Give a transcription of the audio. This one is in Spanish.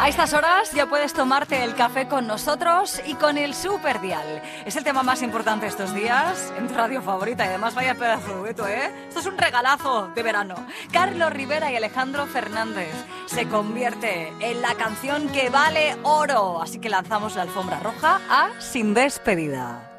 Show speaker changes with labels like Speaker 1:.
Speaker 1: A estas horas ya puedes tomarte el café con nosotros y con el Super Dial. Es el tema más importante estos días en tu radio favorita y además vaya pedazo de dueto, ¿eh? Esto es un regalazo de verano. Carlos Rivera y Alejandro Fernández se convierte en la canción que vale oro. Así que lanzamos la alfombra roja a Sin Despedida.